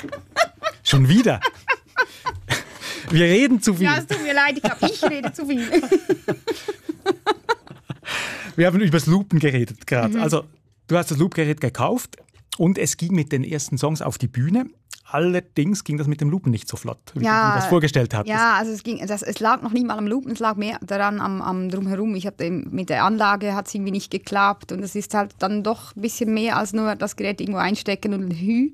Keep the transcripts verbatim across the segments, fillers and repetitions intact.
Schon wieder? Wir reden zu viel. Ja, es tut mir leid, ich glaube, ich rede zu viel. Wir haben über das Loopen geredet gerade. Mhm. Also, du hast das Loop-Gerät gekauft und es ging mit den ersten Songs auf die Bühne. Allerdings ging das mit dem Loopen nicht so flott, wie Ja, du das vorgestellt hattest. Ja, also es, ging, das, es lag noch nicht mal am Loopen, es lag mehr daran am, am Drumherum. Ich hab, mit der Anlage hat es irgendwie nicht geklappt und es ist halt dann doch ein bisschen mehr als nur das Gerät irgendwo einstecken und Hü.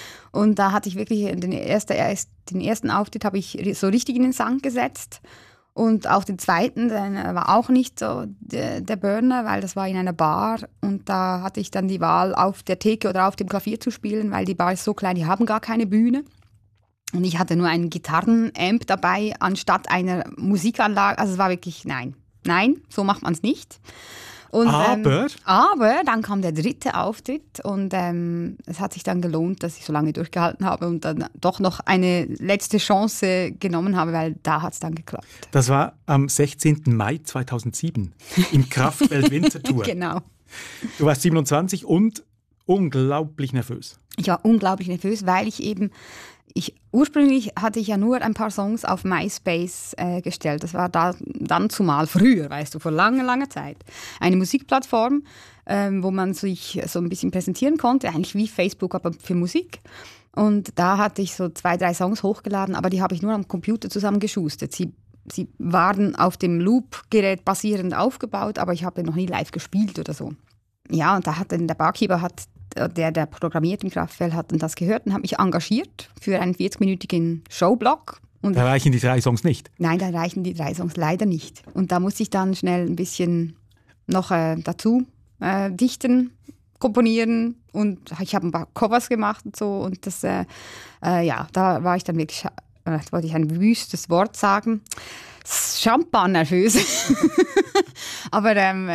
Und da hatte ich wirklich den, erste, den ersten Auftritt habe ich so richtig in den Sand gesetzt. Und auch den zweiten, der war auch nicht so der, der Burner, weil das war in einer Bar und da hatte ich dann die Wahl, auf der Theke oder auf dem Klavier zu spielen, weil die Bar ist so klein, die haben gar keine Bühne. Und ich hatte nur einen Gitarrenamp dabei, anstatt einer Musikanlage. Also es war wirklich, nein, nein, so macht man es nicht. Und, aber? Ähm, aber dann kam der dritte Auftritt und ähm, es hat sich dann gelohnt, dass ich so lange durchgehalten habe und dann doch noch eine letzte Chance genommen habe, weil da hat es dann geklappt. Das war am sechzehnten Mai zweitausendsieben im Kraftwerk Winterthur. Genau. Du warst siebenundzwanzig und unglaublich nervös. Ich war unglaublich nervös, weil ich eben Ich, ursprünglich hatte ich ja nur ein paar Songs auf MySpace äh, gestellt. Das war da, dann zumal früher, weißt du, vor langer, langer Zeit. Eine Musikplattform, ähm, wo man sich so ein bisschen präsentieren konnte, eigentlich wie Facebook, aber für Musik. Und da hatte ich so zwei, drei Songs hochgeladen, aber die habe ich nur am Computer zusammengeschustert. Sie, sie waren auf dem Loop-Gerät basierend aufgebaut, aber ich habe noch nie live gespielt oder so. Ja, und da hat dann der Barkeeper hat der, der programmiert im Kraftwerk, hat dann das gehört und hat mich engagiert für einen vierzigminütigen Showblock. Und da reichen die drei Songs nicht? Nein, da reichen die drei Songs leider nicht. Und da musste ich dann schnell ein bisschen noch äh, dazu äh, dichten, komponieren und ich habe ein paar Covers gemacht und so. Und das, äh, äh, ja, da war ich dann wirklich, äh, wollte ich ein wüstes Wort sagen, Champagner nervös. Aber ähm,